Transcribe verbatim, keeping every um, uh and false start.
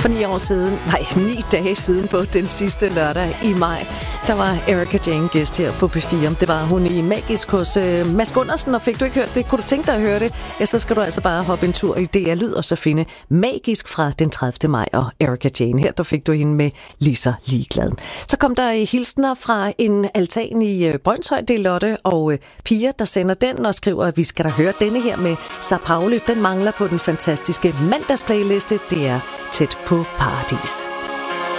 For ni år siden, nej, ni dage siden på den sidste lørdag i maj, der var Erika Jane gæst her på P fire. Det var hun i Magisk hos uh, Mads Gundersen, og fik du ikke hørt det, kunne du tænke dig at høre det, ja, så skal du altså bare hoppe en tur i D R Lyd og så finde Magisk fra den tredivte maj og Erika Jane. Her der fik du hende med Lige så ligeglad. Så kom der hilsner fra en altan i uh, Brønshøj, det er Lotte og uh, Pia, der sender den og skriver, at vi skal da høre denne her med Sao Paulo. Den mangler på den fantastiske mandagsplayliste. Det er Tæt på Paradis.